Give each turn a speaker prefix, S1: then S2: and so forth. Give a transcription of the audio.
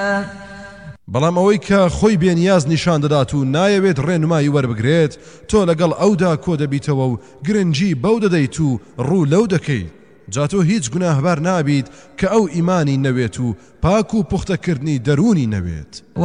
S1: بەڵام ئەوەی کە خۆی بێنیاز نیشان دەدات و نایەوێت ڕێنمایی وەربگرێت تۆ لەگەڵ ئەودا کۆ دەبیتەوە و گرنگی بەو دەدەیت و ڕوو لەو دەکەیت جا تۆ هیچ گوناهبار نابیت کە ئەو ئیمانی نەوێت و پاک و پوختەکردنی دەرونی نەوێت